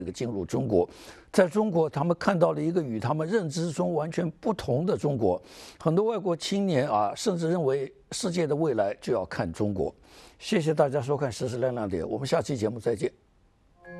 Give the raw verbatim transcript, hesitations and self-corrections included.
这个进入中国，在中国他们看到了一个与他们认知中完全不同的中国，很多外国青年啊，甚至认为世界的未来就要看中国。谢谢大家收看《时事亮亮点》，我们下期节目再见。